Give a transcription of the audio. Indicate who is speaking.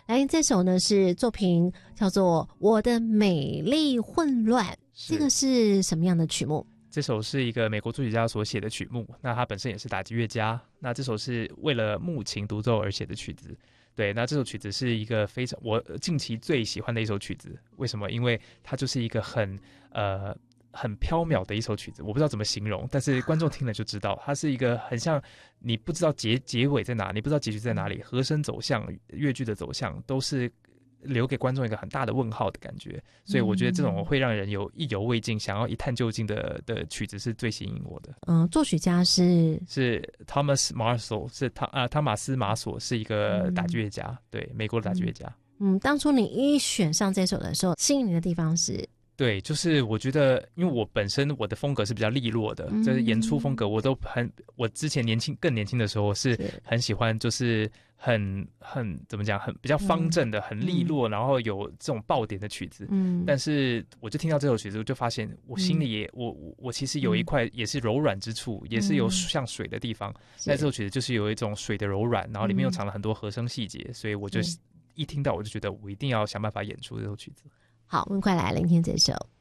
Speaker 1: 来，这首呢是作品叫做《我的美丽混乱》，这个是什么样的曲目？
Speaker 2: 这首是一个美国作曲家所写的曲目，那他本身也是打击乐家，那这首是为了木琴独奏而写的曲子。对，那这首曲子是一个非常我近期最喜欢的一首曲子。为什么？因为它就是一个很缥缈的一首曲子，我不知道怎么形容，但是观众听了就知道，它是一个很像你不知道结尾在哪，你不知道结局在哪里，和声走向、乐句的走向都是留给观众一个很大的问号的感觉，所以我觉得这种会让人有意犹未尽、想要一探究竟的曲子是最吸引我的。
Speaker 1: 作曲家是
Speaker 2: Thomas Marshall， 是汤马斯马索，是一个打击乐家，对，美国的打击乐家。
Speaker 1: 当初你一选上这首的时候，吸引你的地方是？
Speaker 2: 对，就是我觉得，因为我本身我的风格是比较利落的，就是演出风格，我之前更年轻的时候是很喜欢，就是很怎么讲，很比较方正的，很利落，然后有这种爆点的曲子。但是我就听到这首曲子，我就发现我心里也我其实有一块也是柔软之处，也是有像水的地方。那这首曲子就是有一种水的柔软，然后里面又藏了很多和声细节，所以我就一听到我就觉得我一定要想办法演出这首曲子。
Speaker 1: 好，我们快来聆听这首。